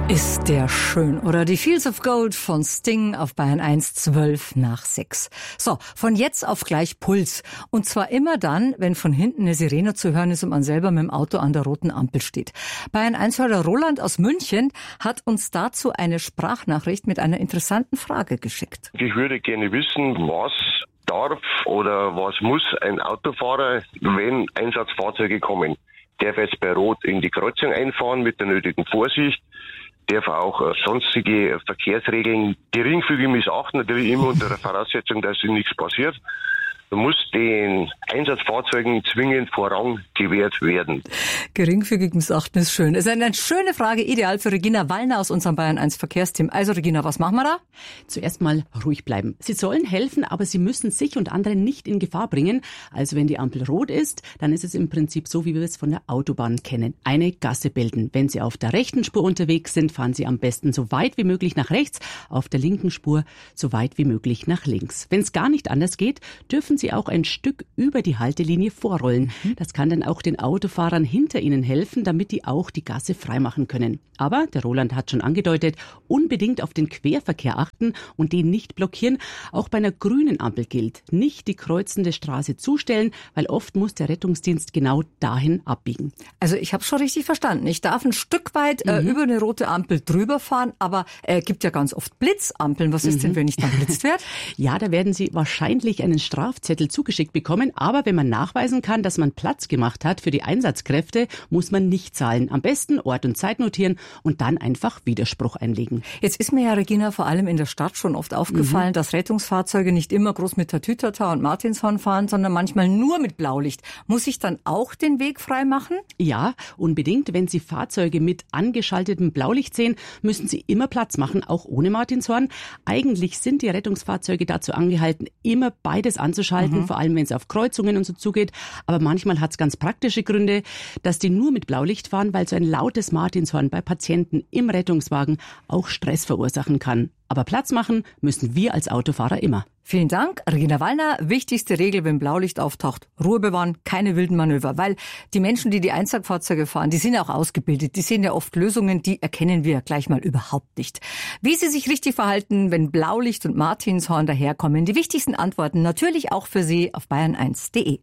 Ist der schön, oder? Die Fields of Gold von Sting auf Bayern 1, 6:12. So, von jetzt auf gleich Puls. Und zwar immer dann, wenn von hinten eine Sirene zu hören ist und man selber mit dem Auto an der roten Ampel steht. Bayern 1-Hörer Roland aus München hat uns dazu eine Sprachnachricht mit einer interessanten Frage geschickt. Ich würde gerne wissen, was darf oder was muss ein Autofahrer, wenn Einsatzfahrzeuge kommen? Darf jetzt bei Rot in die Kreuzung einfahren mit der nötigen Vorsicht? Darf auch sonstige Verkehrsregeln geringfügig missachten, natürlich immer unter der Voraussetzung, dass ihnen nichts passiert. Da muss den Einsatzfahrzeugen zwingend Vorrang gewährt werden. Geringfügig missachten ist schön. Es ist eine schöne Frage, ideal für Regina Wallner aus unserem Bayern 1 Verkehrsteam. Also Regina, was machen wir da? Zuerst mal ruhig bleiben. Sie sollen helfen, aber sie müssen sich und andere nicht in Gefahr bringen. Also wenn die Ampel rot ist, dann ist es im Prinzip so, wie wir es von der Autobahn kennen. Eine Gasse bilden. Wenn Sie auf der rechten Spur unterwegs sind, fahren Sie am besten so weit wie möglich nach rechts, auf der linken Spur so weit wie möglich nach links. Wenn es gar nicht anders geht, dürfen Sie auch ein Stück über die Haltelinie vorrollen. Das kann dann auch den Autofahrern hinter Ihnen helfen, damit die auch die Gasse freimachen können. Aber, der Roland hat schon angedeutet, unbedingt auf den Querverkehr achten und den nicht blockieren. Auch bei einer grünen Ampel gilt, nicht die kreuzende Straße zustellen, weil oft muss der Rettungsdienst genau dahin abbiegen. Also ich habe schon richtig verstanden. Ich darf ein Stück weit über eine rote Ampel drüber fahren, aber gibt ja ganz oft Blitzampeln. Was ist denn, wenn ich dann blitzt werde? Ja, da werden Sie wahrscheinlich einen Strafzettel zugeschickt bekommen, aber wenn man nachweisen kann, dass man Platz gemacht hat für die Einsatzkräfte, muss man nicht zahlen. Am besten Ort und Zeit notieren und dann einfach Widerspruch einlegen. Jetzt ist mir ja, Regina, vor allem in der Stadt schon oft aufgefallen, dass Rettungsfahrzeuge nicht immer groß mit Tatütata und Martinshorn fahren, sondern manchmal nur mit Blaulicht. Muss ich dann auch den Weg frei machen? Ja, unbedingt. Wenn Sie Fahrzeuge mit angeschaltetem Blaulicht sehen, müssen Sie immer Platz machen, auch ohne Martinshorn. Eigentlich sind die Rettungsfahrzeuge dazu angehalten, immer beides anzuschalten, vor allem wenn es auf Kreuzungen und so zugeht. Aber manchmal hat es ganz praktische Gründe, dass die nur mit Blaulicht fahren, weil so ein lautes Martinshorn bei Patienten im Rettungswagen auch Stress verursachen kann. Aber Platz machen müssen wir als Autofahrer immer. Vielen Dank, Regina Wallner. Wichtigste Regel, wenn Blaulicht auftaucht: Ruhe bewahren, keine wilden Manöver. Weil die Menschen, die Einsatzfahrzeuge fahren, die sind ja auch ausgebildet. Die sehen ja oft Lösungen, die erkennen wir gleich mal überhaupt nicht. Wie sie sich richtig verhalten, wenn Blaulicht und Martinshorn daherkommen. Die wichtigsten Antworten natürlich auch für Sie auf bayern1.de.